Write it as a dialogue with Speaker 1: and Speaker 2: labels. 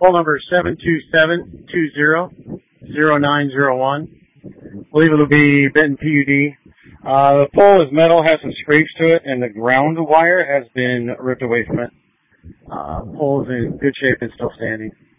Speaker 1: Pole number is 727200901. Believe it'll be Benton PUD. The pole is metal, has some scrapes to it, and the ground wire has been ripped away from it. Pole is in good shape and still standing.